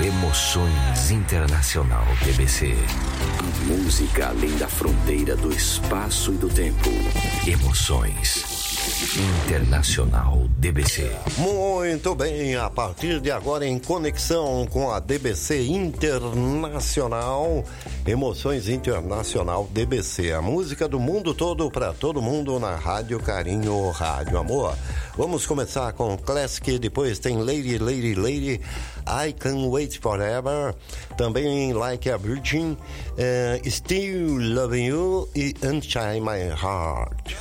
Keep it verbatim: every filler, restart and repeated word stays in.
Emoções Internacional D B C. A música além da fronteira do espaço e do tempo. Emoções Internacional D B C. Muito bem, a partir de agora em conexão com a D B C Internacional, Emoções Internacional D B C, a música do mundo todo para todo mundo na Rádio Carinho, Rádio Amor. Vamos começar com Classic, depois tem Lady, Lady, Lady, I Can't Wait Forever, também Like a Virgin, uh, Still Loving You e Untie My Heart.